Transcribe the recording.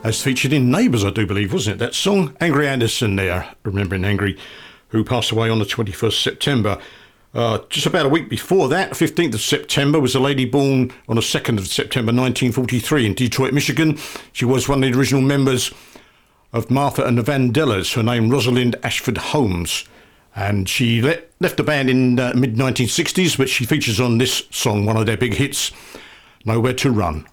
as featured in Neighbours, I do believe, wasn't it? That song, Angry Anderson there, remembering Angry, who passed away on the 21st September. Just about a week before that, 15th of September, was a lady born on the 2nd of September 1943 in Detroit, Michigan. She was one of the original members of Martha and the Vandellas, her name Rosalind Ashford Holmes. And she left the band in the mid-1960s, but she features on this song, one of their big hits, Nowhere to Run.